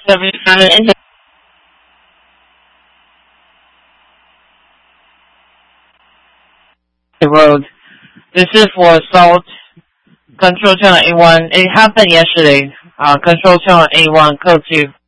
77 road. This is for assault. Control channel A1. It happened yesterday. Control channel A1, code 2.